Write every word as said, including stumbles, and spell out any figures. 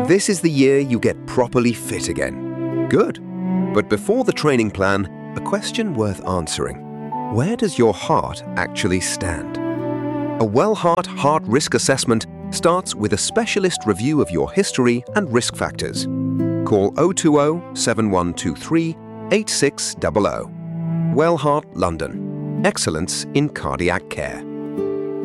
This is the year you get properly fit again. Good. But before the training plan, a question worth answering. Where does your heart actually stand? A Wellheart Heart Risk Assessment starts with a specialist review of your history and risk factors. Call zero two zero, seven one two three, eight six zero zero. Wellheart London. Excellence in cardiac care.